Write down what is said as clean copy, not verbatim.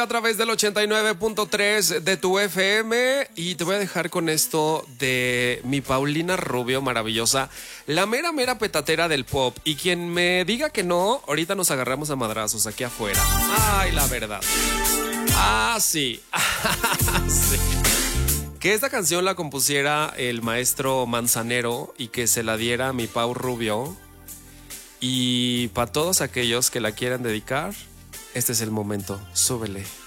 A través del 89.3 de tu FM y te voy a dejar con esto de mi Paulina Rubio, maravillosa, la mera mera petatera del pop, y quien me diga que no, ahorita nos agarramos a madrazos aquí afuera. Ay, la verdad. Sí. Sí. Que esta canción la compusiera el maestro Manzanero y que se la diera a mi Pau Rubio, y para todos aquellos que la quieran dedicar, este es el momento. Súbele.